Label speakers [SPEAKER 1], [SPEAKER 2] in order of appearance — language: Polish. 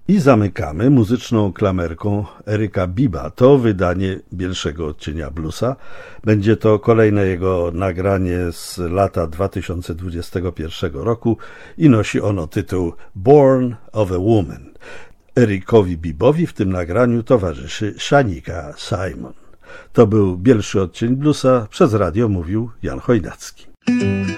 [SPEAKER 1] I zamykamy muzyczną klamerką Eryka Biba. To wydanie Bielszego Odcienia Bluesa. Będzie to kolejne jego nagranie z lata 2021 roku i nosi ono tytuł Born of a Woman. Erykowi Bibowi w tym nagraniu towarzyszy Shanika Simon. To był Bielszy Odcień Bluesa. Przez radio mówił Jan Chojnacki.